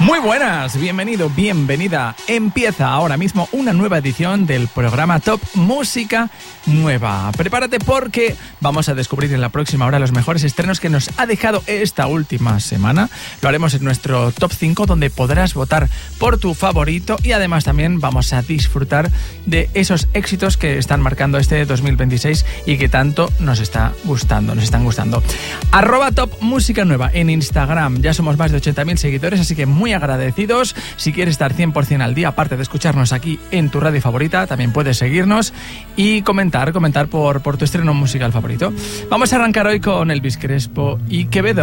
Muy buenas, bienvenido, bienvenida. Empieza ahora mismo una nueva edición del programa Top Música Nueva. Prepárate porque vamos a descubrir en la próxima hora los mejores estrenos que nos ha dejado esta última semana. Lo haremos en nuestro Top 5, donde podrás votar por tu favorito y además también vamos a disfrutar de esos éxitos que están marcando este 2026 y que tanto nos están gustando. @Top Música Nueva en Instagram. Ya somos más de 80.000 seguidores, así que muy agradecidos. Si quieres estar 100% al día, aparte de escucharnos aquí en tu radio favorita, también puedes seguirnos y comentar por tu estreno musical favorito. Vamos a arrancar hoy con Elvis Crespo y Quevedo.